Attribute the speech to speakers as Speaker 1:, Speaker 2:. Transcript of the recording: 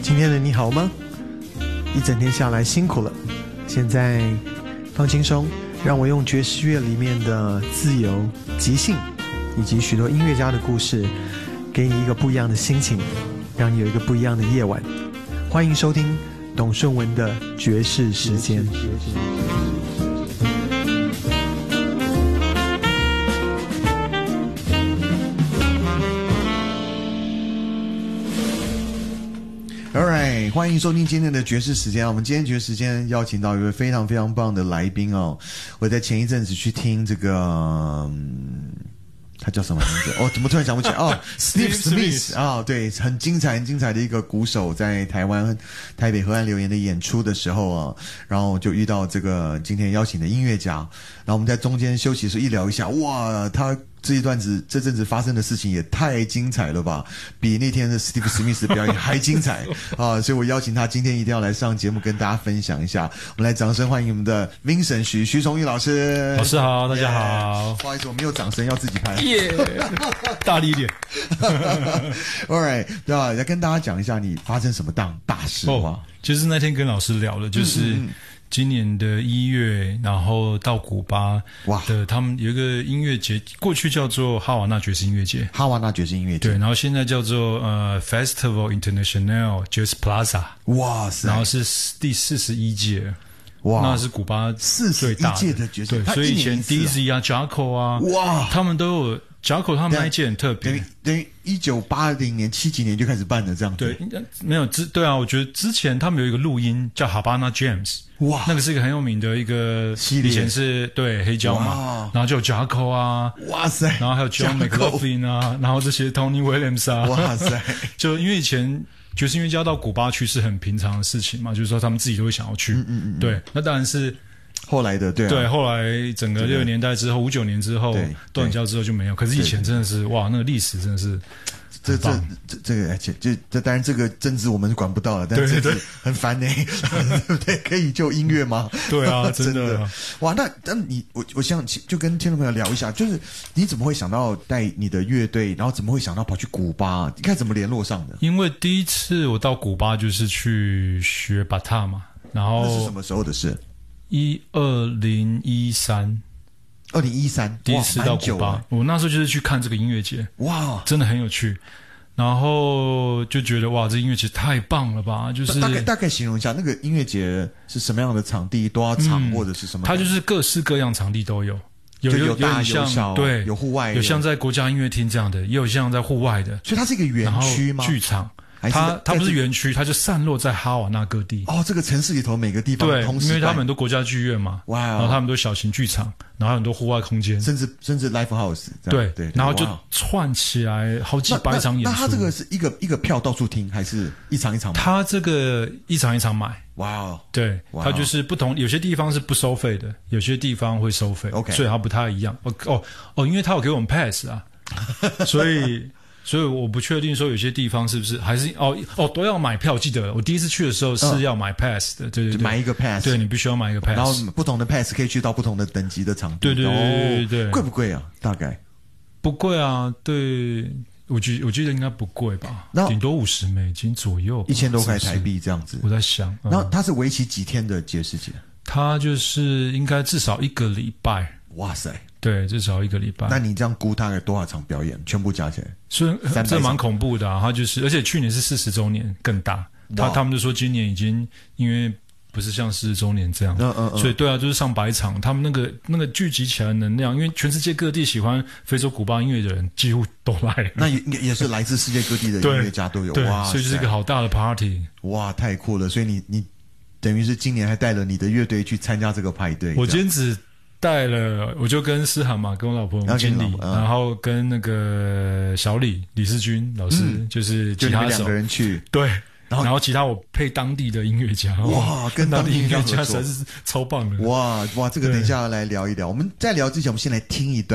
Speaker 1: 今天的你好吗？一整天下来辛苦了，现在放轻松，让我用爵士乐里面的自由、即兴以及许多音乐家的故事，给你一个不一样的心情，让你有一个不一样的夜晚。欢迎收听董顺文的爵士时间。Alright， 欢迎收听今天的爵士时间。我们今天爵士时间邀请到一位非常非常棒的来宾哦。我在前一阵子去听这个，他叫什么名字？哦，怎么突然想不起来？哦 ，Steve Smith 啊，对，很精彩的一个鼓手，在台湾台北河岸留言的演出的时候啊，然后就遇到这个今天邀请的音乐家，然后我们在中间休息的时候一聊一下，哇，他这阵子发生的事情也太精彩了吧，比那天的 Steve Smith 的表演还精彩啊！所以我邀请他今天一定要来上节目跟大家分享一下。我们来掌声欢迎我们的 Vincent 徐崇玉老师。
Speaker 2: 老师好，大家好。
Speaker 1: 不好意思，我没有掌声，要自己拍。
Speaker 2: 耶，大力一点。
Speaker 1: Alright， 对吧？来跟大家讲一下你发生什么大事吧。
Speaker 2: 就是那天跟老师聊了，就是今年的1月，然后到古巴的，他们有一个音乐节，过去叫做哈瓦那爵士音乐节，对，然后现在叫做Festival International Jazz Plaza，
Speaker 1: 哇塞，
Speaker 2: 然后是第41届，哇，那是古巴最大
Speaker 1: 41届的爵士，
Speaker 2: 对，所以以前 Dizzy 啊、Jaco 啊，哇，他们都有。Jaco 他们那一届很特别，
Speaker 1: 等于1980年、70几年就开始办了这样子。
Speaker 2: 对，没有对啊，我觉得之前他们有一个录音叫 Habana Jams， 哇，那个是一个很有名的一个系列，以前是对黑胶嘛，然后就有 Jaco 啊，哇塞，然后还有 John McLaughlin 啊，然后这些 Tony Williams 啊，哇塞，就因为以前爵士音乐家到古巴去是很平常的事情嘛，就是说他们自己都会想要去，对，那当然是。
Speaker 1: 后来的对
Speaker 2: 后来整个60年代之后，59年之后，断交之后就没有。可是以前真的是哇，那个历史真的是这
Speaker 1: 个，而且这当然这个政治我们是管不到了，但是这很烦呢，对不对？可以就音乐吗？
Speaker 2: 对啊，真的
Speaker 1: 哇！那我想就跟听众朋友聊一下，就是你怎么会想到带你的乐队，然后怎么会想到跑去古巴？你看怎么联络上的？
Speaker 2: 因为第一次我到古巴就是去学巴塔嘛，然后
Speaker 1: 那是什么时候的事
Speaker 2: ？2013第一次到古巴，我那时候就是去看这个音乐节，哇，真的很有趣。然后就觉得哇，这音乐节太棒了吧！就是
Speaker 1: 大概形容一下那个音乐节是什么样的场地，多少场或者是什么？
Speaker 2: 它就是各式各样场地都有，有
Speaker 1: 大有小，
Speaker 2: 对，
Speaker 1: 有户外的，
Speaker 2: 有像在国家音乐厅这样的，也有像在户外的。
Speaker 1: 所以它是一个园区吗？
Speaker 2: 剧场。它不是园区，它就散落在哈瓦那各地。
Speaker 1: 哦，这个城市里头每个地方同时，
Speaker 2: 因为他们很多国家剧院嘛，哇，然后他们都小型剧场，然后很多户外空间，
Speaker 1: 甚至 live house，
Speaker 2: 对，然后就串起来好几百场演出。
Speaker 1: 那它这个是一个票到处听，还是一场一场买？
Speaker 2: 它这个一场一场买。哇哦，对，它就是不同，有些地方是不收费的，有些地方会收费 ，OK， 所以它不太一样。因为它有给我们 pass 啊，所以我不确定说有些地方是不是还是都要买票。记得我第一次去的时候是要买 pass 的，对，
Speaker 1: 买一个 pass，
Speaker 2: 对，你必须要买一个 pass，
Speaker 1: 然后不同的 pass 可以去到不同的等级的场地。对，贵不贵啊？大概
Speaker 2: 不贵啊，对，我记得应该不贵吧，顶多$50左右，1000
Speaker 1: 多块台币这样子。
Speaker 2: 我在想，
Speaker 1: 然后它是为期几天的爵士节？
Speaker 2: 它就是应该至少1个礼拜。
Speaker 1: 哇塞！
Speaker 2: 对，至少1个礼拜。
Speaker 1: 那你这样估大概多少场表演？全部加起来，
Speaker 2: 所以这蛮恐怖的啊！他就是，而且去年是40周年更大，他们就说今年已经因为不是像40周年这样，所以对啊，就是上百场，他们那个聚集起来的能量，因为全世界各地喜欢非洲古巴音乐的人几乎都来了，
Speaker 1: 那也是来自世界各地的音乐家都有，哇，
Speaker 2: 所以就是一个好大的 party，
Speaker 1: 哇，太酷了！所以你等于是今年还带了你的乐队去参加这个派对，
Speaker 2: 我今天只带了，我就跟思涵嘛，跟我老婆我们经理，然后跟那个小李世军老师，就是吉他手，就2个
Speaker 1: 人去，
Speaker 2: 对，然后其他我配当地的音乐家，
Speaker 1: 哇，跟当地音乐家
Speaker 2: 实在是超棒的，
Speaker 1: 哇，这个等一下来聊一聊。我们在聊之前，我们先来听一段。